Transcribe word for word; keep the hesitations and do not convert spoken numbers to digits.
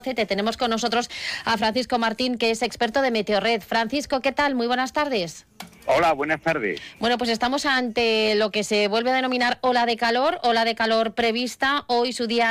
Tenemos con nosotros a Francisco Martín, que es experto de Meteorred. Francisco, ¿qué tal? Muy buenas tardes. Hola, buenas tardes. Bueno, pues estamos ante lo que se vuelve a denominar ola de calor, ola de calor prevista. Hoy su día